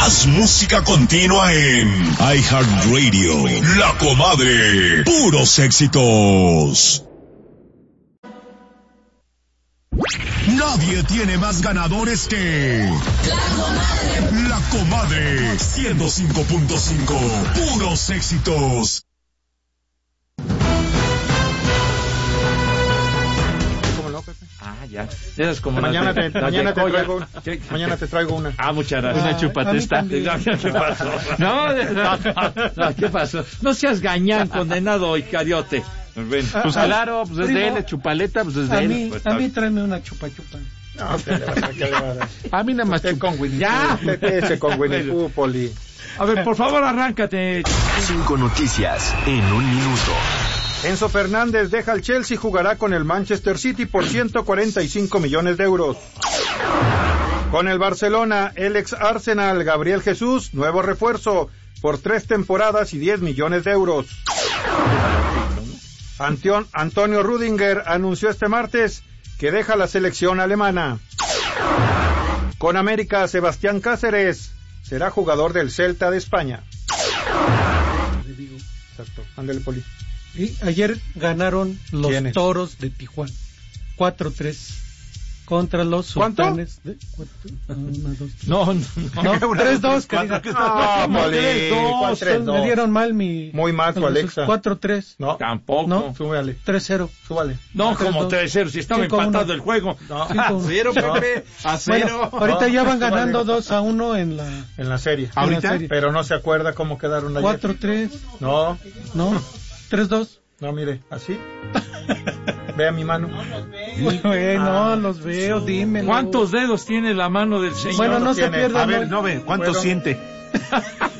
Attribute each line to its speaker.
Speaker 1: Más música continua en iHeartRadio. La Comadre. Puros éxitos. Nadie tiene más ganadores que La Comadre 105.5. Puros éxitos.
Speaker 2: Ya. Esas como
Speaker 3: mañana te traigo una.
Speaker 2: Ah, muchas gracias.
Speaker 4: Una chupatesta.
Speaker 2: ¿Qué pasó? No, ¿qué pasó? No seas gañán, condenado Iscariote.
Speaker 4: Pues claro, pues es de él, chupaleta, pues es de él.
Speaker 5: A mí tráeme una chupa.
Speaker 3: No, ¿qué le va a dar?
Speaker 4: A mí nada más
Speaker 3: con Winnie.
Speaker 2: Ya.
Speaker 3: Ese con Winnie Pooh, Poli.
Speaker 2: A ver, por favor, arráncate.
Speaker 6: 5 noticias en un minuto.
Speaker 3: Enzo Fernández deja al Chelsea y jugará con el Manchester City por 145 millones de euros. Con el Barcelona, el ex Arsenal Gabriel Jesús, nuevo refuerzo, por 3 temporadas y 10 millones de euros. Antonio Rüdiger anunció este martes que deja la selección alemana. Con América, Sebastián Cáceres será jugador del Celta de España. Exacto, ándale, Poli.
Speaker 5: Y ayer ganaron los
Speaker 3: ¿Quiénes?
Speaker 5: Toros de Tijuana 4-3 contra los Sultanes de...
Speaker 2: No,
Speaker 5: 3-2, que diga.
Speaker 3: Poli,
Speaker 5: 3-2. Me dieron mal mi...
Speaker 3: Muy mal tu Alexa.
Speaker 5: 4-3.
Speaker 3: No,
Speaker 2: tampoco.
Speaker 5: ¿No?
Speaker 3: súbale.
Speaker 5: 3-0.
Speaker 3: Súbale.
Speaker 2: No,
Speaker 5: 3-2.
Speaker 2: como 3-0, si estaba empatado el juego.
Speaker 3: No.
Speaker 2: 0, Pepe, a 0.
Speaker 5: Bueno, ahorita ya van ganando 2-1 en la
Speaker 3: serie.
Speaker 5: ¿Ahorita?
Speaker 3: serie. Pero no se acuerda cómo quedaron ayer.
Speaker 5: 4-3.
Speaker 3: No,
Speaker 5: 3-2.
Speaker 3: no, mire, así. Vea mi mano.
Speaker 5: No los veo, dímelo.
Speaker 2: ¿Cuántos dedos tiene la mano del señor?
Speaker 5: Bueno, no se pierda.
Speaker 4: A ver, no ve, ¿cuánto siente?